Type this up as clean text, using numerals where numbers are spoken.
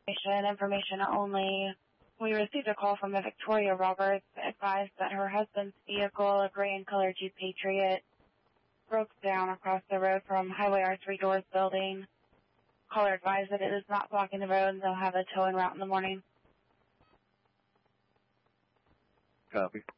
Information only. We received a call from a Victoria Roberts advised that her husband's vehicle, a gray and colored Jeep Patriot, broke down across the road from Highway R3 Doors building. Caller advised that it is not blocking the road and they'll have a towing route in the morning. Copy.